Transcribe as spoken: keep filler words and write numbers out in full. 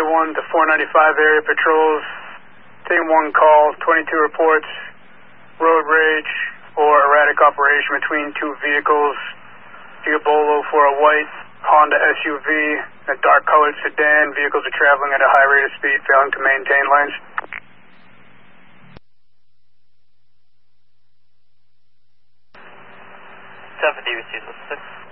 one to four ninety-five area patrols. Team one call, twenty-two reports, road rage or erratic operation between two vehicles. Diabolo for a white Honda S U V, a dark colored sedan. Vehicles are traveling at a high rate of speed, failing to maintain lanes. seventy received six.